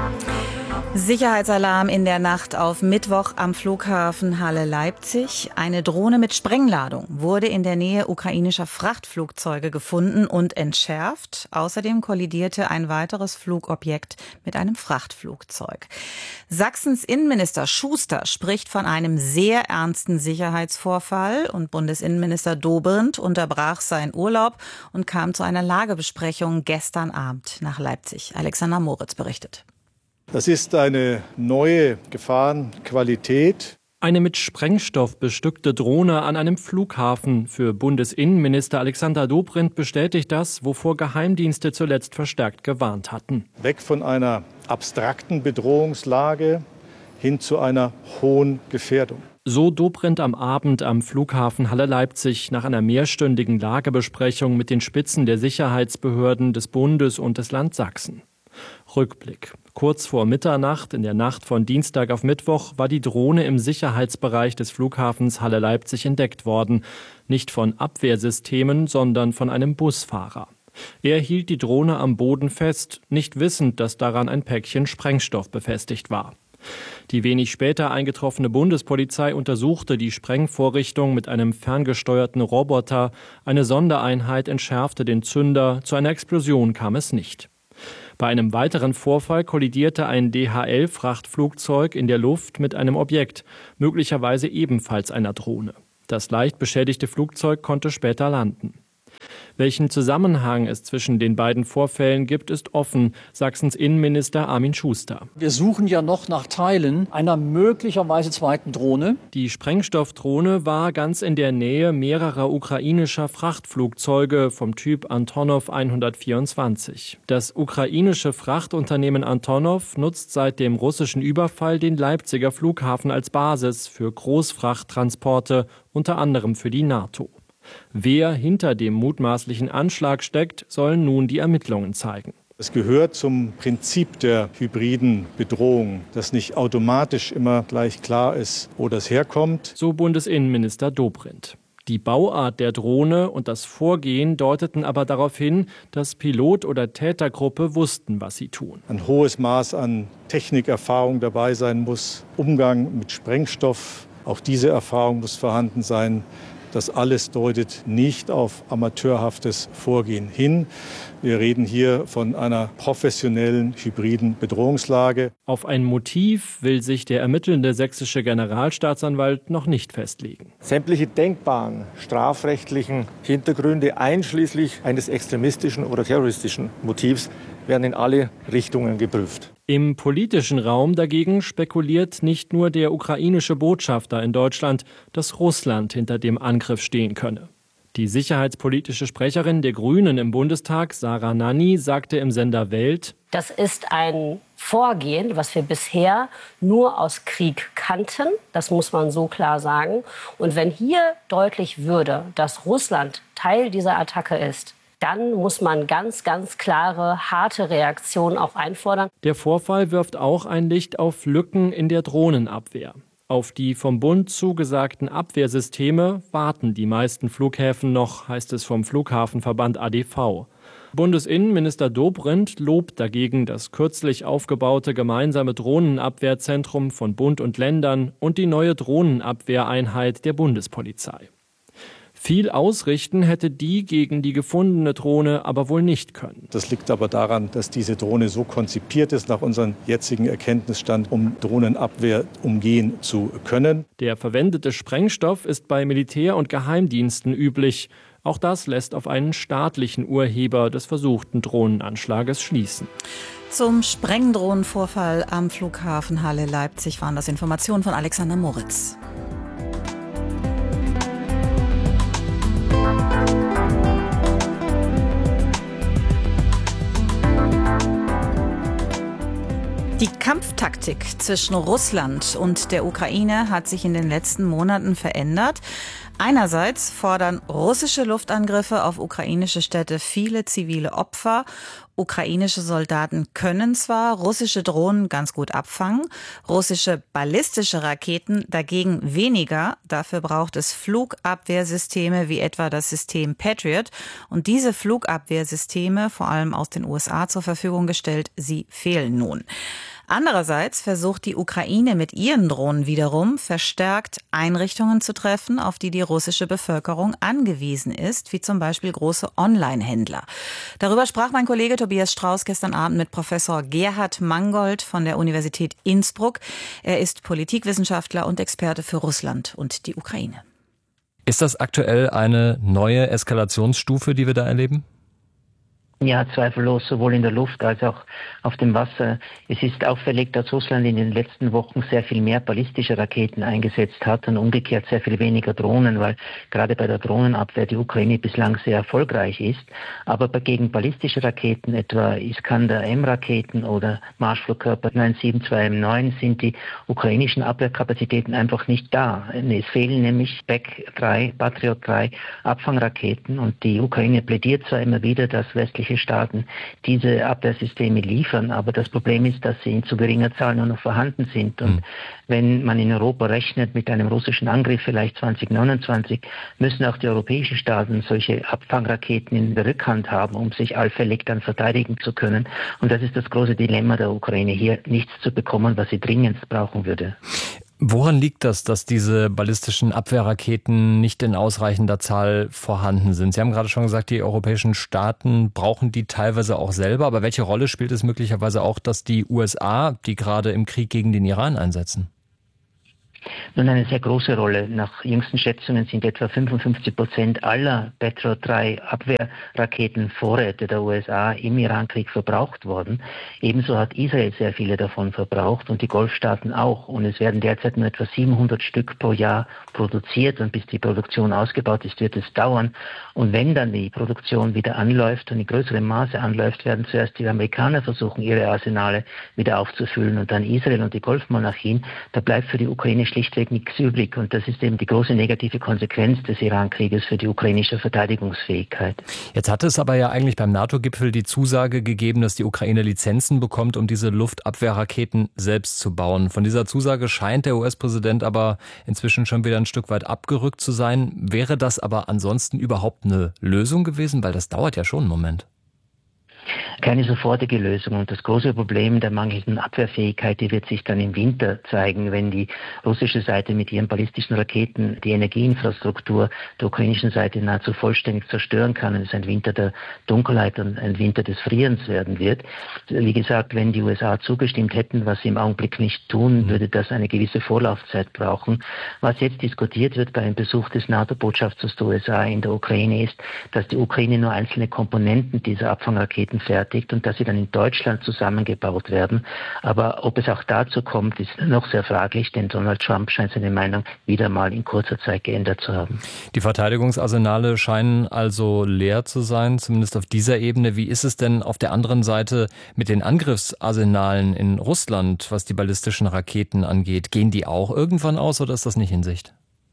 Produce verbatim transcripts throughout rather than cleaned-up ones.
Sicherheitsalarm in der Nacht auf Mittwoch am Flughafen Halle-Leipzig. Eine Drohne mit Sprengladung wurde in der Nähe ukrainischer Frachtflugzeuge gefunden und entschärft. Außerdem kollidierte ein weiteres Flugobjekt mit einem Frachtflugzeug. Sachsens Innenminister Schuster spricht von einem sehr ernsten Sicherheitsvorfall und Bundesinnenminister Dobrindt unterbrach seinen Urlaub und kam zu einer Lagebesprechung gestern Abend nach Leipzig. Alexander Moritz berichtet. Das ist eine neue Gefahrenqualität. Eine mit Sprengstoff bestückte Drohne an einem Flughafen. Für Bundesinnenminister Alexander Dobrindt bestätigt das, wovor Geheimdienste zuletzt verstärkt gewarnt hatten. Weg von einer abstrakten Bedrohungslage hin zu einer hohen Gefährdung. So Dobrindt am Abend am Flughafen Halle-Leipzig nach einer mehrstündigen Lagebesprechung mit den Spitzen der Sicherheitsbehörden des Bundes und des Landes Sachsen. Rückblick. Kurz vor Mitternacht, in der Nacht von Dienstag auf Mittwoch, war die Drohne im Sicherheitsbereich des Flughafens Halle-Leipzig entdeckt worden. Nicht von Abwehrsystemen, sondern von einem Busfahrer. Er hielt die Drohne am Boden fest, nicht wissend, dass daran ein Päckchen Sprengstoff befestigt war. Die wenig später eingetroffene Bundespolizei untersuchte die Sprengvorrichtung mit einem ferngesteuerten Roboter. Eine Sondereinheit entschärfte den Zünder. Zu einer Explosion kam es nicht. Bei einem weiteren Vorfall kollidierte ein D H L-Frachtflugzeug in der Luft mit einem Objekt, möglicherweise ebenfalls einer Drohne. Das leicht beschädigte Flugzeug konnte später landen. Welchen Zusammenhang es zwischen den beiden Vorfällen gibt, ist offen, Sachsens Innenminister Armin Schuster. Wir suchen ja noch nach Teilen einer möglicherweise zweiten Drohne. Die Sprengstoffdrohne war ganz in der Nähe mehrerer ukrainischer Frachtflugzeuge vom Typ Antonov hundertvierundzwanzig. Das ukrainische Frachtunternehmen Antonov nutzt seit dem russischen Überfall den Leipziger Flughafen als Basis für Großfrachttransporte, unter anderem für die NATO. Wer hinter dem mutmaßlichen Anschlag steckt, sollen nun die Ermittlungen zeigen. Es gehört zum Prinzip der hybriden Bedrohung, dass nicht automatisch immer gleich klar ist, wo das herkommt. So Bundesinnenminister Dobrindt. Die Bauart der Drohne und das Vorgehen deuteten aber darauf hin, dass Pilot oder Tätergruppe wussten, was sie tun. Ein hohes Maß an Technikerfahrung dabei sein muss, Umgang mit Sprengstoff, auch diese Erfahrung muss vorhanden sein. Das alles deutet nicht auf amateurhaftes Vorgehen hin. Wir reden hier von einer professionellen, hybriden Bedrohungslage. Auf ein Motiv will sich der ermittelnde sächsische Generalstaatsanwalt noch nicht festlegen. Sämtliche denkbaren strafrechtlichen Hintergründe, einschließlich eines extremistischen oder terroristischen Motivs, werden in alle Richtungen geprüft. Im politischen Raum dagegen spekuliert nicht nur der ukrainische Botschafter in Deutschland, dass Russland hinter dem Angriff stehen könne. Die sicherheitspolitische Sprecherin der Grünen im Bundestag, Sarah Nanni, sagte im Sender Welt: Das ist ein Vorgehen, was wir bisher nur aus Krieg kannten. Das muss man so klar sagen. Und wenn hier deutlich würde, dass Russland Teil dieser Attacke ist, dann muss man ganz, ganz klare, harte Reaktionen auch einfordern. Der Vorfall wirft auch ein Licht auf Lücken in der Drohnenabwehr. Auf die vom Bund zugesagten Abwehrsysteme warten die meisten Flughäfen noch, heißt es vom Flughafenverband A D V. Bundesinnenminister Dobrindt lobt dagegen das kürzlich aufgebaute gemeinsame Drohnenabwehrzentrum von Bund und Ländern und die neue Drohnenabwehreinheit der Bundespolizei. Viel ausrichten hätte die gegen die gefundene Drohne aber wohl nicht können. Das liegt aber daran, dass diese Drohne so konzipiert ist, nach unserem jetzigen Erkenntnisstand, um Drohnenabwehr umgehen zu können. Der verwendete Sprengstoff ist bei Militär- und Geheimdiensten üblich. Auch das lässt auf einen staatlichen Urheber des versuchten Drohnenanschlages schließen. Zum Sprengdrohnenvorfall am Flughafen Halle-Leipzig waren das Informationen von Alexander Moritz. Die Kampftaktik zwischen Russland und der Ukraine hat sich in den letzten Monaten verändert. Einerseits fordern russische Luftangriffe auf ukrainische Städte viele zivile Opfer. Ukrainische Soldaten können zwar russische Drohnen ganz gut abfangen, russische ballistische Raketen dagegen weniger. Dafür braucht es Flugabwehrsysteme wie etwa das System Patriot. Und diese Flugabwehrsysteme, vor allem aus den U S A, zur Verfügung gestellt, sie fehlen nun. Andererseits versucht die Ukraine mit ihren Drohnen wiederum verstärkt Einrichtungen zu treffen, auf die die russische Bevölkerung angewiesen ist, wie zum Beispiel große Online-Händler. Darüber sprach mein Kollege Tobias Strauß gestern Abend mit Professor Gerhard Mangold von der Universität Innsbruck. Er ist Politikwissenschaftler und Experte für Russland und die Ukraine. Ist das aktuell eine neue Eskalationsstufe, die wir da erleben? Ja, zweifellos, sowohl in der Luft als auch auf dem Wasser. Es ist auffällig, dass Russland in den letzten Wochen sehr viel mehr ballistische Raketen eingesetzt hat und umgekehrt sehr viel weniger Drohnen, weil gerade bei der Drohnenabwehr die Ukraine bislang sehr erfolgreich ist. Aber gegen ballistische Raketen, etwa Iskander-M-Raketen oder Marschflugkörper neun sieben zwei M neun, sind die ukrainischen Abwehrkapazitäten einfach nicht da. Es fehlen nämlich B E C drei, Patriot drei Abfangraketen und die Ukraine plädiert zwar immer wieder, dass westliche Staaten diese Abwehrsysteme liefern, aber das Problem ist, dass sie in zu geringer Zahl nur noch vorhanden sind. Und mhm. wenn man in Europa rechnet mit einem russischen Angriff vielleicht zwanzig neunundzwanzig, müssen auch die europäischen Staaten solche Abfangraketen in der Rückhand haben, um sich allfällig dann verteidigen zu können. Und das ist das große Dilemma der Ukraine, hier nichts zu bekommen, was sie dringend brauchen würde. Woran liegt das, dass diese ballistischen Abwehrraketen nicht in ausreichender Zahl vorhanden sind? Sie haben gerade schon gesagt, die europäischen Staaten brauchen die teilweise auch selber. Aber welche Rolle spielt es möglicherweise auch, dass die U S A die gerade im Krieg gegen den Iran einsetzen? Nun, eine sehr große Rolle. Nach jüngsten Schätzungen sind etwa fünfundfünfzig Prozent aller Patriot drei Abwehrraketenvorräte der U S A im Irankrieg verbraucht worden. Ebenso hat Israel sehr viele davon verbraucht und die Golfstaaten auch. Und es werden derzeit nur etwa siebenhundert Stück pro Jahr produziert. Und bis die Produktion ausgebaut ist, wird es dauern. Und wenn dann die Produktion wieder anläuft und in größerem Maße anläuft, werden zuerst die Amerikaner versuchen, ihre Arsenale wieder aufzufüllen und dann Israel und die Golfmonarchien. Da bleibt für die Ukraine schlichtweg nichts übrig. Und das ist eben die große negative Konsequenz des Iran-Krieges für die ukrainische Verteidigungsfähigkeit. Jetzt hatte es aber ja eigentlich beim NATO-Gipfel die Zusage gegeben, dass die Ukraine Lizenzen bekommt, um diese Luftabwehrraketen selbst zu bauen. Von dieser Zusage scheint der U S-Präsident aber inzwischen schon wieder ein Stück weit abgerückt zu sein. Wäre das aber ansonsten überhaupt eine Lösung gewesen? Weil das dauert ja schon einen Moment. Keine sofortige Lösung. Und das große Problem der mangelnden Abwehrfähigkeit, die wird sich dann im Winter zeigen, wenn die russische Seite mit ihren ballistischen Raketen die Energieinfrastruktur der ukrainischen Seite nahezu vollständig zerstören kann. Und es ein Winter der Dunkelheit und ein Winter des Frierens werden wird. Wie gesagt, wenn die U S A zugestimmt hätten, was sie im Augenblick nicht tun, würde das eine gewisse Vorlaufzeit brauchen. Was jetzt diskutiert wird bei einem Besuch des NATO-Botschafters der U S A in der Ukraine ist, dass die Ukraine nur einzelne Komponenten dieser Abfangraketen fertigt und dass sie dann in Deutschland zusammengebaut werden. Aber ob es auch dazu kommt, ist noch sehr fraglich, denn Donald Trump scheint seine Meinung wieder mal in kurzer Zeit geändert zu haben. Die Verteidigungsarsenale scheinen also leer zu sein, zumindest auf dieser Ebene. Wie ist es denn auf der anderen Seite mit den Angriffsarsenalen in Russland, was die ballistischen Raketen angeht? Gehen die auch irgendwann aus oder ist das nicht in Sicht?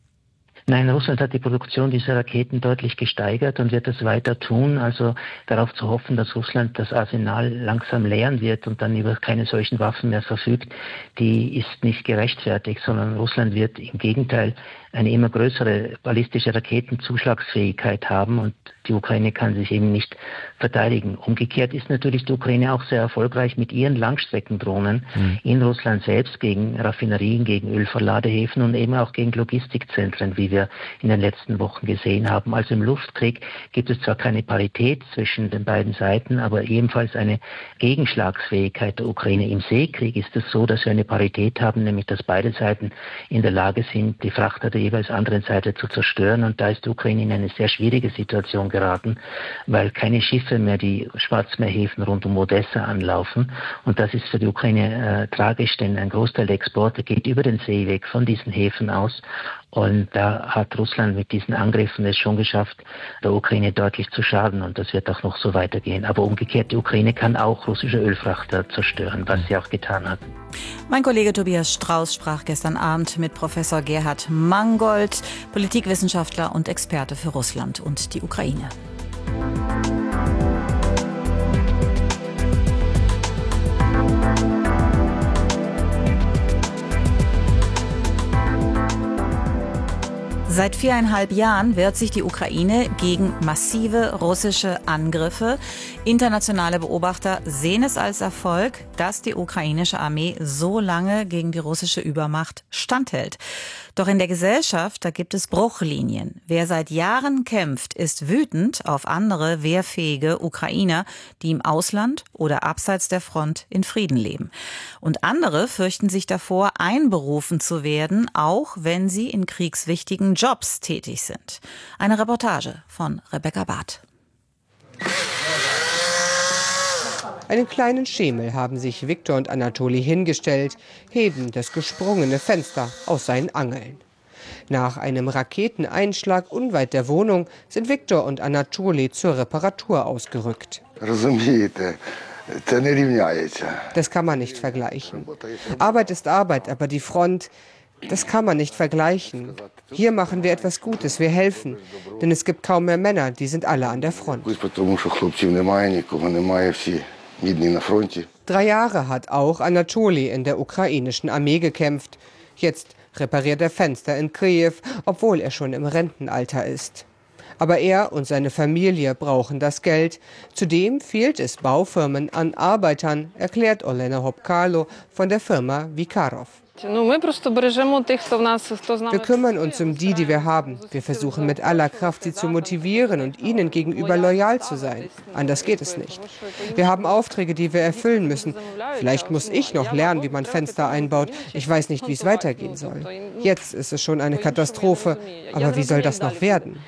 Nein, Russland hat die Produktion dieser Raketen deutlich gesteigert und wird das weiter tun. Also darauf zu hoffen, dass Russland das Arsenal langsam leeren wird und dann über keine solchen Waffen mehr verfügt, die ist nicht gerechtfertigt, sondern Russland wird im Gegenteil eine immer größere ballistische Raketenzuschlagsfähigkeit haben und die Ukraine kann sich eben nicht verteidigen. Umgekehrt ist natürlich die Ukraine auch sehr erfolgreich mit ihren Langstreckendrohnen mhm. in Russland selbst gegen Raffinerien, gegen Ölverladehäfen und eben auch gegen Logistikzentren, wie wir in den letzten Wochen gesehen haben. Also im Luftkrieg gibt es zwar keine Parität zwischen den beiden Seiten, aber ebenfalls eine Gegenschlagsfähigkeit der Ukraine. Im Seekrieg ist es so, dass wir eine Parität haben, nämlich dass beide Seiten in der Lage sind, die Frachter der jeweils anderen Seite zu zerstören. Und da ist die Ukraine in eine sehr schwierige Situation geraten, weil keine Schiffe mehr die Schwarzmeerhäfen rund um Odessa anlaufen. Und das ist für die Ukraine äh, tragisch, denn ein Großteil der Exporte geht über den Seeweg von diesen Häfen aus. Und da hat Russland mit diesen Angriffen es schon geschafft, der Ukraine deutlich zu schaden. Und das wird auch noch so weitergehen. Aber umgekehrt, die Ukraine kann auch russische Ölfrachter zerstören, was sie auch getan hat. Mein Kollege Tobias Strauß sprach gestern Abend mit Professor Gerhard Mangold, Politikwissenschaftler und Experte für Russland und die Ukraine. Seit viereinhalb Jahren wehrt sich die Ukraine gegen massive russische Angriffe. Internationale Beobachter sehen es als Erfolg, dass die ukrainische Armee so lange gegen die russische Übermacht standhält. Doch in der Gesellschaft, da gibt es Bruchlinien. Wer seit Jahren kämpft, ist wütend auf andere wehrfähige Ukrainer, die im Ausland oder abseits der Front in Frieden leben. Und andere fürchten sich davor, einberufen zu werden, auch wenn sie in kriegswichtigen Jobs tätig sind. Eine Reportage von Rebecca Barth. Einen kleinen Schemel haben sich Viktor und Anatoli hingestellt, heben das gesprungene Fenster aus seinen Angeln. Nach einem Raketeneinschlag unweit der Wohnung sind Viktor und Anatoli zur Reparatur ausgerückt. Das kann man nicht vergleichen. Arbeit ist Arbeit, aber die Front, das kann man nicht vergleichen. Hier machen wir etwas Gutes, wir helfen. Denn es gibt kaum mehr Männer, die sind alle an der Front. Drei Jahre hat auch Anatoli in der ukrainischen Armee gekämpft. Jetzt repariert er Fenster in Kyiw, obwohl er schon im Rentenalter ist. Aber er und seine Familie brauchen das Geld. Zudem fehlt es Baufirmen an Arbeitern, erklärt Olena Hopkalo von der Firma Vikarov. Wir kümmern uns um die, die wir haben. Wir versuchen mit aller Kraft, sie zu motivieren und ihnen gegenüber loyal zu sein. Anders geht es nicht. Wir haben Aufträge, die wir erfüllen müssen. Vielleicht muss ich noch lernen, wie man Fenster einbaut. Ich weiß nicht, wie es weitergehen soll. Jetzt ist es schon eine Katastrophe. Aber wie soll das noch werden?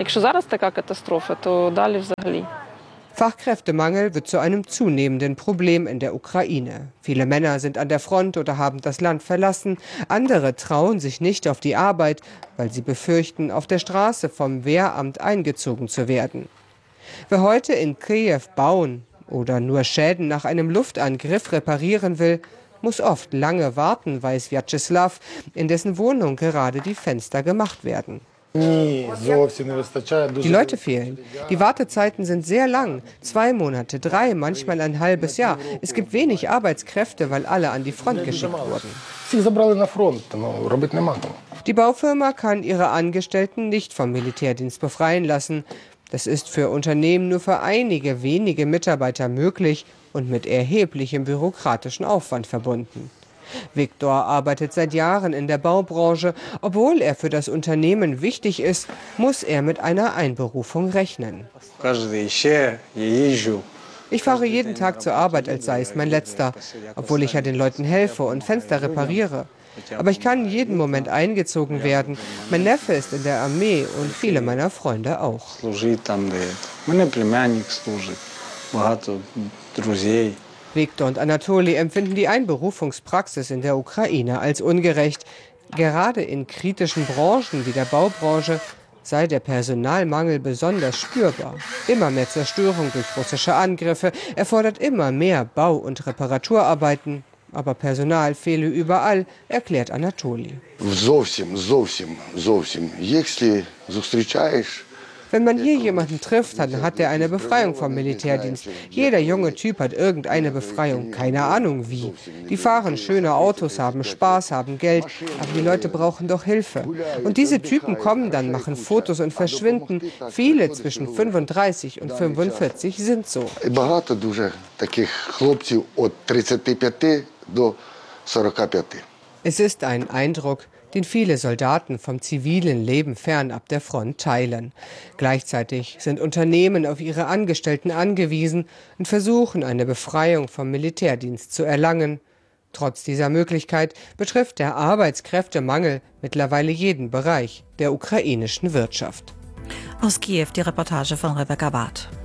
Fachkräftemangel wird zu einem zunehmenden Problem in der Ukraine. Viele Männer sind an der Front oder haben das Land verlassen. Andere trauen sich nicht auf die Arbeit, weil sie befürchten, auf der Straße vom Wehramt eingezogen zu werden. Wer heute in Kyiw bauen oder nur Schäden nach einem Luftangriff reparieren will, muss oft lange warten, weiß Vyacheslav, in dessen Wohnung gerade die Fenster gemacht werden. Die Leute fehlen. Die Wartezeiten sind sehr lang. Zwei Monate, drei, manchmal ein halbes Jahr. Es gibt wenig Arbeitskräfte, weil alle an die Front geschickt wurden. Die Baufirma kann ihre Angestellten nicht vom Militärdienst befreien lassen. Das ist für Unternehmen nur für einige wenige Mitarbeiter möglich und mit erheblichem bürokratischen Aufwand verbunden. Viktor arbeitet seit Jahren in der Baubranche. Obwohl er für das Unternehmen wichtig ist, muss er mit einer Einberufung rechnen. Ich fahre jeden Tag zur Arbeit, als sei es mein letzter, obwohl ich ja den Leuten helfe und Fenster repariere. Aber ich kann jeden Moment eingezogen werden. Mein Neffe ist in der Armee und viele meiner Freunde auch. Viktor und Anatoli empfinden die Einberufungspraxis in der Ukraine als ungerecht. Gerade in kritischen Branchen wie der Baubranche sei der Personalmangel besonders spürbar. Immer mehr Zerstörung durch russische Angriffe erfordert immer mehr Bau- und Reparaturarbeiten. Aber Personal fehle überall, erklärt Anatoli. Wenn man hier jemanden trifft, dann hat er eine Befreiung vom Militärdienst. Jeder junge Typ hat irgendeine Befreiung, keine Ahnung wie. Die fahren schöne Autos, haben Spaß, haben Geld, aber die Leute brauchen doch Hilfe. Und diese Typen kommen dann, machen Fotos und verschwinden. Viele zwischen fünfunddreißig und fünfundvierzig sind so. Es ist ein Eindruck, den viele Soldaten vom zivilen Leben fernab der Front teilen. Gleichzeitig sind Unternehmen auf ihre Angestellten angewiesen und versuchen, eine Befreiung vom Militärdienst zu erlangen. Trotz dieser Möglichkeit betrifft der Arbeitskräftemangel mittlerweile jeden Bereich der ukrainischen Wirtschaft. Aus Kiew die Reportage von Rebecca Barth.